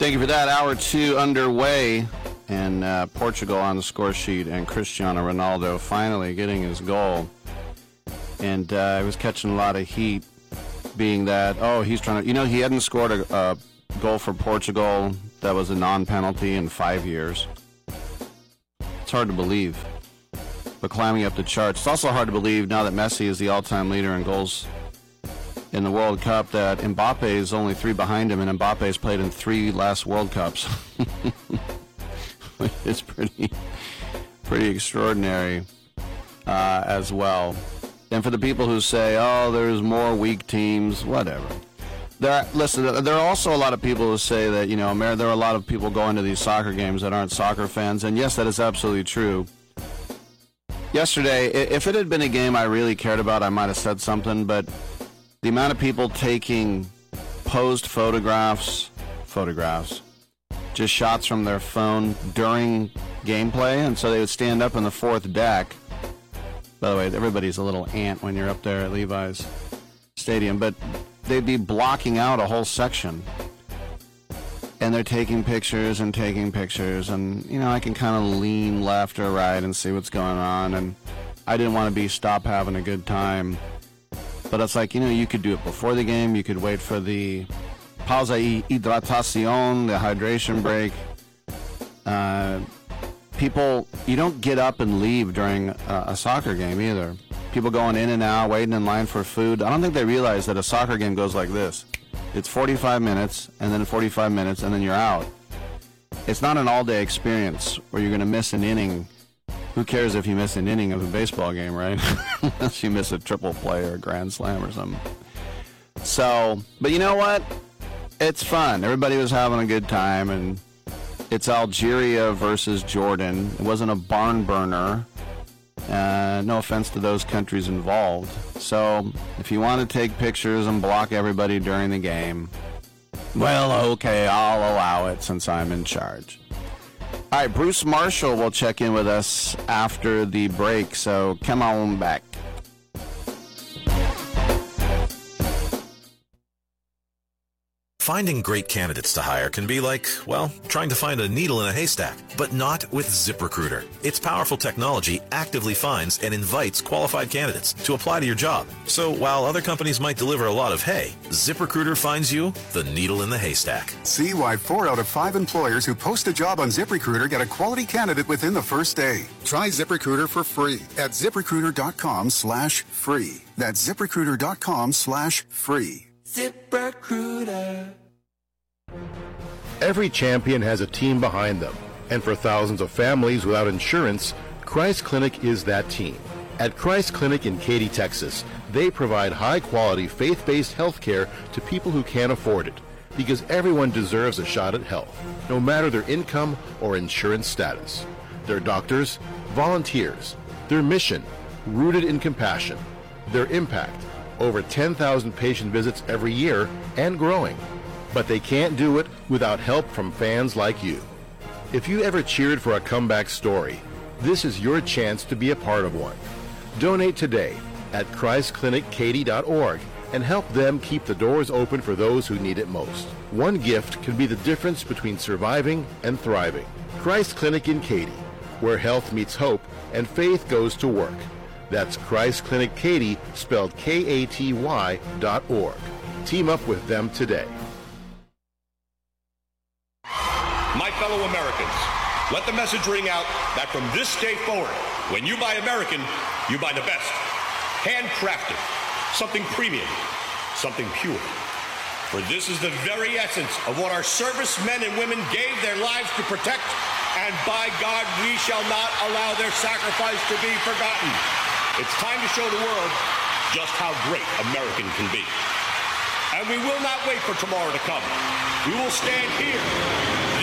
Thank you for that. Hour 2 underway, and Portugal on the score sheet, and Cristiano Ronaldo finally getting his goal. And he was catching a lot of heat, being that, he's trying to, he hadn't scored a goal for Portugal that was a non-penalty in 5 years. It's hard to believe, but climbing up the charts. It's also hard to believe now that Messi is the all-time leader in goals in the World Cup that Mbappe is only 3 behind him, and Mbappe's played in 3 last World Cups. It's pretty extraordinary as well. And for the people who say, there's more weak teams, whatever. There are also a lot of people who say that, there are a lot of people going to these soccer games that aren't soccer fans, and yes, that is absolutely true. Yesterday, if it had been a game I really cared about, I might have said something, but the amount of people taking posed photographs, just shots from their phone during gameplay, and so they would stand up in the fourth deck. By the way, everybody's a little ant when you're up there at Levi's Stadium, but they'd be blocking out a whole section. And they're taking pictures, and I can kind of lean left or right and see what's going on, and I didn't want to stop having a good time. But it's like, you could do it before the game, you could wait for the pausa y hidratación, the hydration break. People, you don't get up and leave during a soccer game either. People going in and out, waiting in line for food. I don't think they realize that a soccer game goes like this. It's 45 minutes, and then 45 minutes, and then you're out. It's not an all-day experience where you're going to miss an inning. Who cares if you miss an inning of a baseball game, right? Unless you miss a triple play or a grand slam or something. So, but you know what? It's fun. Everybody was having a good time, and it's Algeria versus Jordan. It wasn't a barn burner. No offense to those countries involved. So, if you want to take pictures and block everybody during the game, well, okay, I'll allow it since I'm in charge. All right, Bruce Marshall will check in with us after the break, so come on back. Finding great candidates to hire can be like, trying to find a needle in a haystack, but not with ZipRecruiter. Its powerful technology actively finds and invites qualified candidates to apply to your job. So while other companies might deliver a lot of hay, ZipRecruiter finds you the needle in the haystack. See why 4 out of 5 employers who post a job on ZipRecruiter get a quality candidate within the first day. Try ZipRecruiter for free at ZipRecruiter.com/free. That's ZipRecruiter.com/free. ZipRecruiter. Every champion has a team behind them, and for thousands of families without insurance, Christ Clinic is that team. At Christ Clinic in Katy, Texas, they provide high-quality, faith-based health care to people who can't afford it, because everyone deserves a shot at health, no matter their income or insurance status. Their doctors, volunteers, their mission, rooted in compassion, their impact, over 10,000 patient visits every year and growing. But they can't do it without help from fans like you. If you ever cheered for a comeback story, this is your chance to be a part of one. Donate today at ChristClinicKaty.org and help them keep the doors open for those who need it most. One gift can be the difference between surviving and thriving. Christ Clinic in Katy, where health meets hope and faith goes to work. That's Christ Clinic Katy, spelled KATY.org. Team up with them today. My fellow Americans, let the message ring out that from this day forward, when you buy American, you buy the best. Handcrafted, something premium, something pure. For this is the very essence of what our servicemen and women gave their lives to protect, and by God, we shall not allow their sacrifice to be forgotten. It's time to show the world just how great American can be. And we will not wait for tomorrow to come. We will stand here